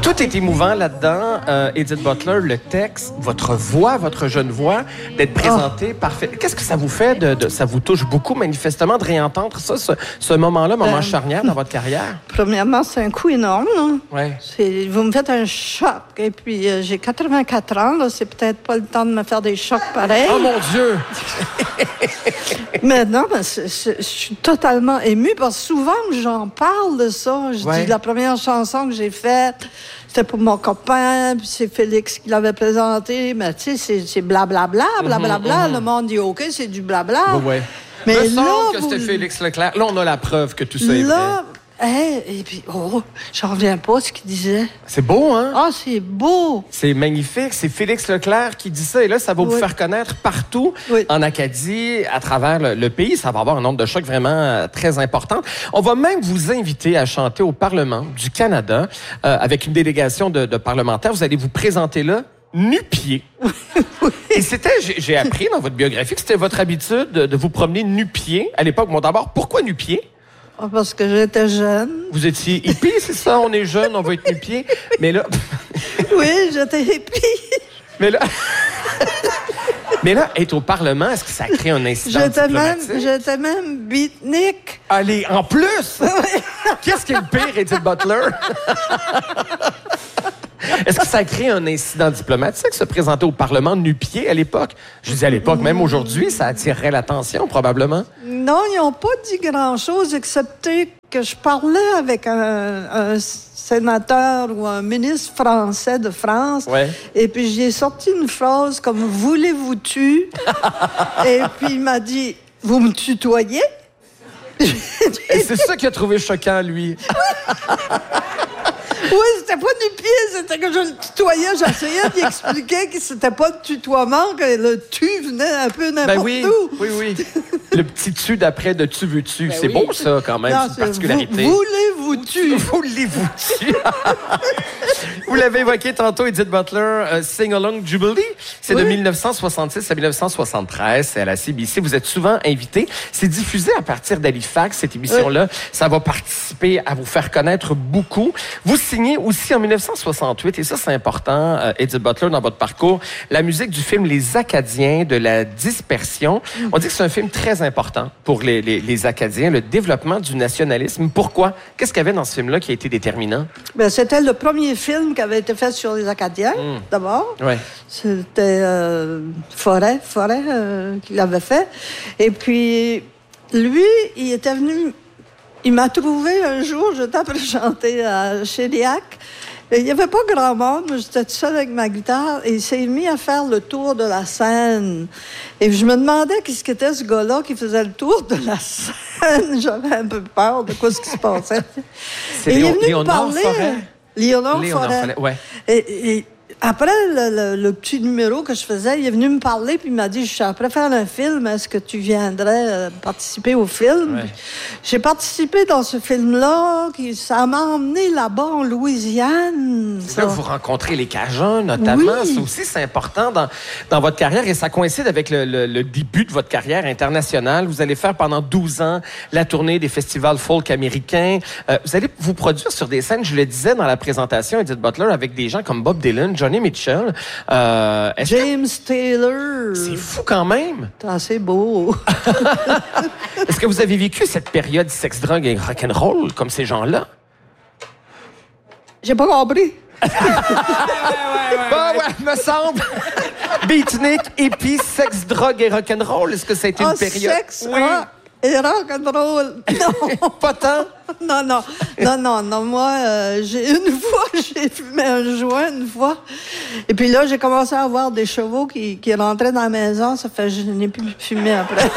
Tout est émouvant là-dedans. Edith Butler, le texte, votre voix, votre jeune voix, d'être présentée parfait. Qu'est-ce que ça vous fait ça vous touche beaucoup, manifestement, de réentendre ça, ce moment-là, moment charnière dans votre carrière? Premièrement, c'est un coup énorme. Ouais. Vous me faites un choc. Et puis, j'ai 84 ans. Là, c'est peut-être pas le temps de me faire des chocs pareils. Oh mon Dieu! Mais non, je suis totalement émue parce que souvent, j'en parle de ça. Je dis, la première chanson que j'ai faite, c'était pour mon copain, puis c'est Félix qui l'avait présenté. Mais tu sais, c'est blablabla, blablabla. Le monde dit, OK, c'est du blabla. Ouais. Mais me semble que c'était Félix Leclerc. Là, on a la preuve que tout ça est vrai. Et puis, j'en reviens pas ce qu'il disait. C'est beau, hein? Ah, c'est beau! C'est magnifique. C'est Félix Leclerc qui dit ça. Et là, ça va vous faire connaître partout en Acadie, à travers le pays. Ça va avoir un nombre de chocs vraiment très important. On va même vous inviter à chanter au Parlement du Canada avec une délégation de parlementaires. Vous allez vous présenter là nu-pieds. Et j'ai appris dans votre biographie que c'était votre habitude de vous promener nu-pieds à l'époque. Bon, d'abord, pourquoi nu-pieds? Parce que j'étais jeune. Vous étiez hippie, c'est ça? On est jeune, on va être nu-pieds. Mais là... Oui, j'étais hippie. Mais là, être au Parlement, est-ce que ça crée un incident diplomatique? J'étais même beatnik. Allez, en plus! Qu'est-ce qui est le pire, Edith Butler? Est-ce que ça crée un incident diplomatique, se présenter au Parlement nu-pieds à l'époque? Je dis à l'époque, même aujourd'hui, ça attirerait l'attention, probablement. Non, ils n'ont pas dit grand-chose, excepté que je parlais avec un sénateur ou un ministre français de France. Ouais. Et puis, j'ai sorti une phrase comme « Voulez-vous-tu? » Et puis, il m'a dit « Vous me tutoyez? » Et c'est ça qu'il a trouvé choquant, lui. Oui, c'était pas du pied, c'était que je le tutoyais. J'essayais d'y expliquer que c'était pas de tutoiement, que le tu venait un peu n'importe où. Oui. Le petit tu d'après de tu veux-tu. C'est beau, ça, quand même, c'est une particularité. Voulez-vous-tu? Voulez-vous-tu? Vous l'avez évoqué tantôt, Edith Butler, Sing Along Jubilee. C'est de 1966 à 1973. C'est à la CBC. Vous êtes souvent invité. C'est diffusé à partir d'Halifax, cette émission-là. Ça va participer à vous faire connaître beaucoup. Vous signez aussi en 1968, et ça, c'est important, Edith Butler, dans votre parcours, la musique du film Les Acadiens de la dispersion. On dit que c'est un film très important pour les Acadiens, le développement du nationalisme. Pourquoi? Qu'est-ce qu'il y avait dans ce film-là qui a été déterminant? Bien, c'était le premier film qui avait été fait sur les Acadiens, d'abord. Ouais. C'était Forêt qui l'avait fait. Et puis, lui, il était venu... Il m'a trouvé un jour, j'étais après chanter à Chériac. Il n'y avait pas grand monde, mais j'étais toute seule avec ma guitare. Et il s'est mis à faire le tour de la scène. Et je me demandais qu'est-ce qu'était ce gars-là qui faisait le tour de la scène. J'avais un peu peur de quoi ce qui se passait. C'est Léonard Forêt. Léonard Forêt. Ouais. Et après le petit numéro que je faisais, il est venu me parler puis il m'a dit, je suis après faire un film, est-ce que tu viendrais participer au film? Ouais. J'ai participé dans ce film-là, ça m'a emmené là-bas en Louisiane. C'est là que vous rencontrez les Cajuns, notamment. Oui. Ça aussi, c'est important dans votre carrière et ça coïncide avec le début de votre carrière internationale. Vous allez faire pendant 12 ans la tournée des festivals folk américains. Vous allez vous produire sur des scènes, je le disais dans la présentation, Edith Butler, avec des gens comme Bob Dylan, Johnny Mitchell. James Taylor. C'est fou quand même. C'est assez beau. Est-ce que vous avez vécu cette période sexe, drogue et rock'n'roll comme ces gens-là? J'ai pas compris. Me semble. Beatnik, hippie, sexe, drogue et rock'n'roll. Est-ce que ça a été une période? Sexe, et rock'n'roll. Non. Pas tant? Non. Moi, j'ai fumé un joint une fois. Et puis là, j'ai commencé à avoir des chevaux qui rentraient dans la maison. Ça fait que je n'ai plus fumé après.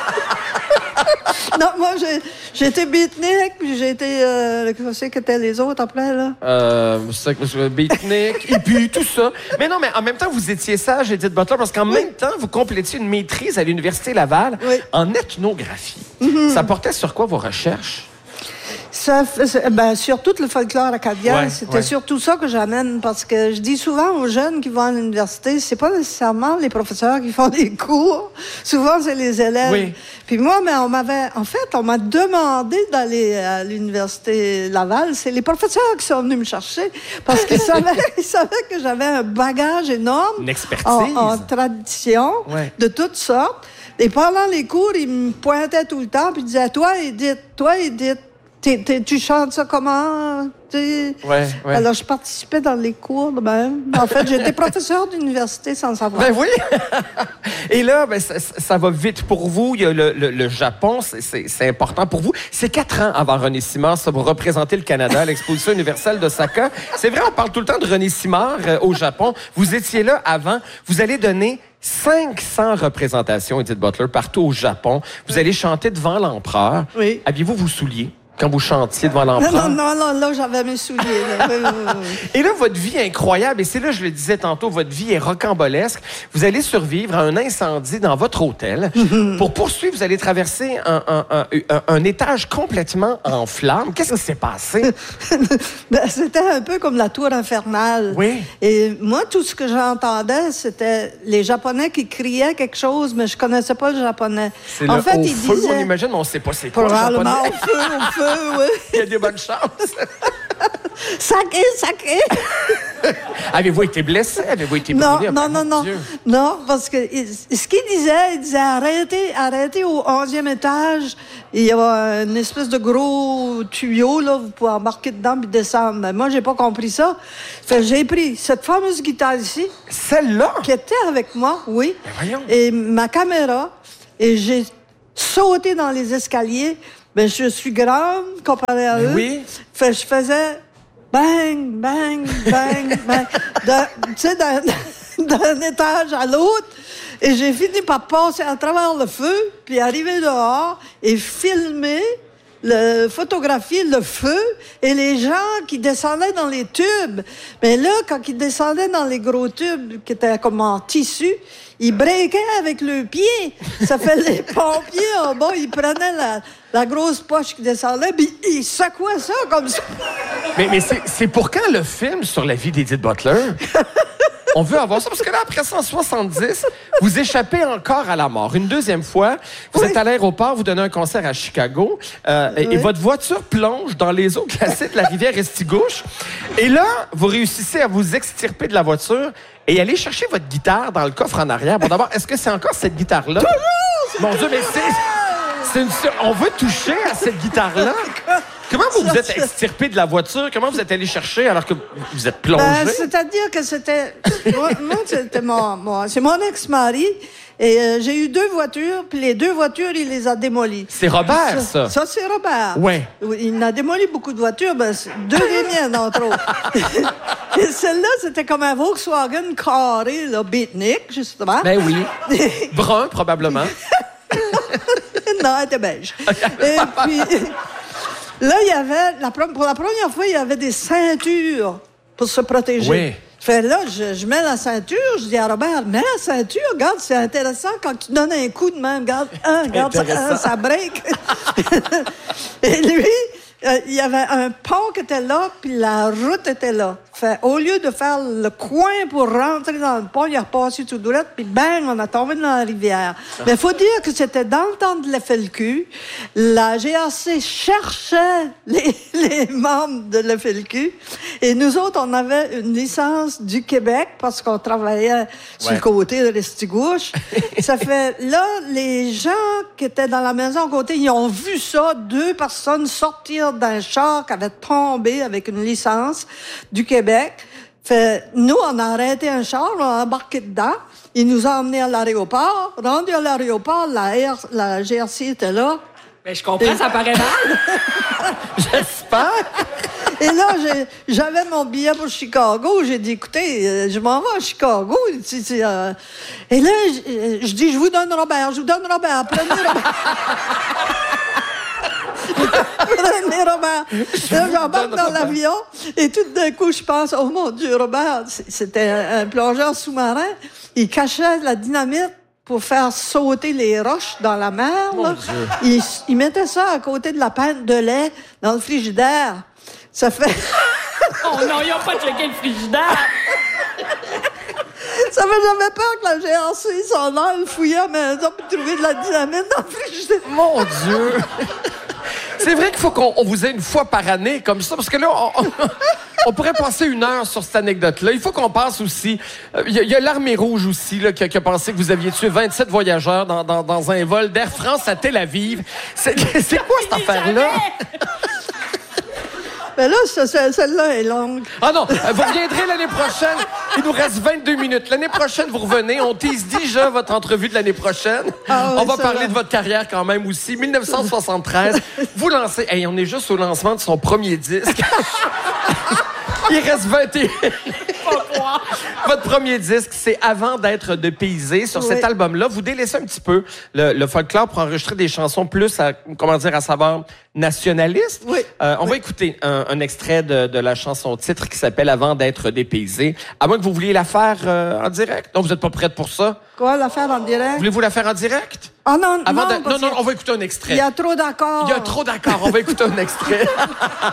Non, moi, j'ai été beatnik, puis j'ai été... qu'est-ce que étaient les autres après, là? Beatnik, et puis tout ça. Mais non, mais en même temps, vous étiez sage, Edith Butler, parce qu'en même temps, vous complétiez une maîtrise à l'Université Laval en ethnographie. Ça portait sur quoi vos recherches? Sur tout le folklore acadien, c'était surtout ça que j'amène, parce que je dis souvent aux jeunes qui vont à l'université, c'est pas nécessairement les professeurs qui font des cours, souvent c'est les élèves. Oui. Puis moi, on m'a demandé d'aller à l'université Laval, c'est les professeurs qui sont venus me chercher, parce qu'ils savaient que j'avais un bagage énorme. Une expertise. En tradition, de toutes sortes. Et pendant les cours, ils me pointaient tout le temps, puis ils disaient, toi, Edith, tu chantes ça comment? Alors, je participais dans les cours de même. En fait, j'étais professeur d'université sans savoir. Ben oui! Et là, ça va vite pour vous. Il y a le Japon, c'est important pour vous. C'est 4 ans avant René Simard, ça, vous représentez le Canada à l'Exposition universelle d'Osaka. C'est vrai, on parle tout le temps de René Simard au Japon. Vous étiez là avant. Vous allez donner 500 représentations, Edith Butler, partout au Japon. Vous allez chanter devant l'empereur. Oui. Aviez-vous vos souliers quand vous chantiez devant l'empereur? Non, là, j'avais mes souliers. Là. Et là, votre vie est incroyable. Et c'est là, je le disais tantôt, votre vie est rocambolesque. Vous allez survivre à un incendie dans votre hôtel. Pour poursuivre, vous allez traverser un étage complètement en flammes. Qu'est-ce qui s'est passé? C'était un peu comme la tour infernale. Oui. Et moi, tout ce que j'entendais, c'était les Japonais qui criaient quelque chose, mais je connaissais pas le japonais. C'est en fait, ils feu, disaient... on imagine, mais on sait pas c'est quoi le japonais. Probablement au feu. Oui. Il y a des bonnes chances. Sacré! Avez-vous été blessé? Avez-vous été brûlé? Non. Non, parce que ce qu'il disait, arrêtez au 11e étage. Il y a une espèce de gros tuyau, là, vous pouvez embarquer dedans puis descendre. Mais moi, j'ai pas compris ça. Fait, j'ai pris cette fameuse guitare ici. Celle-là? Qui était avec moi, oui. Mais voyons. Et ma caméra. Et j'ai sauté dans les escaliers. Mais je suis grande comparée à eux. Oui. Fait, je faisais bang, bang, bang, bang. Tu sais, d'un étage à l'autre. Et j'ai fini par passer à travers le feu, puis arriver dehors et photographier le feu et les gens qui descendaient dans les tubes. Mais là, quand ils descendaient dans les gros tubes qui étaient comme en tissu, ils breakaient avec le pied. Ça fait les pompiers en bas, ils prenaient la grosse poche qui descendait, puis ils secouaient ça comme ça. Mais c'est pour quand le film sur la vie d'Edith Butler? On veut avoir ça, parce que là, après 170, vous échappez encore à la mort. Une deuxième fois, vous êtes à l'aéroport, vous donnez un concert à Chicago, et votre voiture plonge dans les eaux glacées de la rivière Estigouche. Et là, vous réussissez à vous extirper de la voiture et aller chercher votre guitare dans le coffre en arrière. Bon, d'abord, est-ce que c'est encore cette guitare-là? Toujours! Mon Dieu, mais on veut toucher à cette guitare-là. Comment vous êtes extirpé de la voiture? Comment vous êtes allé chercher alors que vous êtes plongé? C'est-à-dire que c'était... moi, c'était c'est mon ex-mari. Et j'ai eu 2 voitures, puis les 2 voitures, il les a démolies. C'est Robert, ça? Ça, c'est Robert. Oui. Il a démoli beaucoup de voitures, 2 des miennes, entre autres. Et celle-là, c'était comme un Volkswagen carré, là, beatnik, justement. Ben oui. Brun, probablement. Non, elle était beige. Et puis... Là, il y avait, pour la première fois, il y avait des ceintures pour se protéger. Oui. Fait là, je mets la ceinture, je dis à Robert, mets la ceinture, regarde, c'est intéressant quand tu donnes un coup de main, regarde ça break. Et lui, il y avait un pont qui était là, puis la route était là. Fait, au lieu de faire le coin pour rentrer dans le pont, il a repassé tout droit, puis bang, on a tombé dans la rivière. Mais il faut dire que c'était dans le temps de l'FLQ. La GRC cherchait les membres de l'FLQ. Et nous autres, on avait une licence du Québec parce qu'on travaillait sur le côté de l'Estigouche. Ça fait, là, les gens qui étaient dans la maison à côté, ils ont vu ça, 2 personnes sortir d'un char qui avait tombé avec une licence du Québec. Fait, nous, on a arrêté un char, on a embarqué dedans. Il nous a emmenés à l'aéroport. Rendu à l'aéroport, la GRC était là. Mais je comprends, ça paraît mal. J'espère. Et là, j'avais mon billet pour Chicago. J'ai dit, écoutez, je m'en vais à Chicago. Et là, je dis, je vous donne Robert. Prenez Robert. Prenez Robert. Là, j'embarque dans l'avion et tout d'un coup, je pense, oh mon Dieu, Robert, c'était un plongeur sous-marin. Il cachait la dynamite pour faire sauter les roches dans la mer. Là. Il mettait ça à côté de la pinte de lait dans le frigidaire. Ça fait... Oh non, ils n'ont pas checké le frigidaire! Ça fait jamais peur que la GRC s'en aille fouiller à la maison pour trouver de la dynamite dans le frigidaire. Mon Dieu! C'est vrai qu'il faut qu'on vous ait une fois par année comme ça, parce que là, on pourrait passer 1 heure sur cette anecdote-là. Il faut qu'on passe aussi... Il y a l'Armée rouge aussi là, qui a pensé que vous aviez tué 27 voyageurs dans un vol d'Air France à Tel Aviv. C'est quoi cette affaire-là? Mais là, celle-là est longue. Ah non, vous reviendrez l'année prochaine. Il nous reste 22 minutes. L'année prochaine, vous revenez. On tease déjà votre entrevue de l'année prochaine. Ah oui, on va parler de votre carrière quand même aussi. 1973, vous lancez... Hey, on est juste au lancement de son premier disque. Il reste 21... Votre premier disque, c'est Avant d'être dépaysé. Sur cet album-là, vous délaissez un petit peu le folklore pour enregistrer des chansons plus à saveur nationaliste. Oui. On va écouter un extrait de la chanson titre qui s'appelle Avant d'être dépaysé. À moins que vous vouliez la faire en direct. Non, vous n'êtes pas prête pour ça? Quoi, la faire en direct? Voulez-vous la faire en direct? Ah non, non, on va écouter un extrait. Il y a trop d'accords. Il y a trop d'accords. On va écouter un extrait.